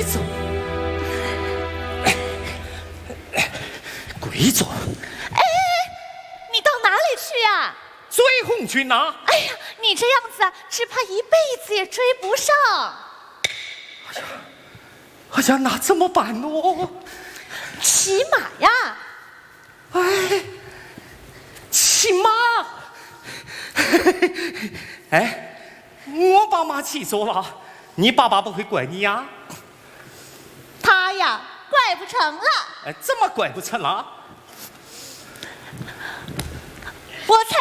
贵族，贵族。 哎，你到哪里去呀？ 追红军呐！ 哎呀，你这样子啊，只怕一辈子也追不上。 哎呀，那怎么办呢？ 骑马呀！ 哎，骑马！哎，我把马骑走了，你爸爸不会怪你呀？ 他呀，怪不成了。 哎，怎么怪不成了？ 我才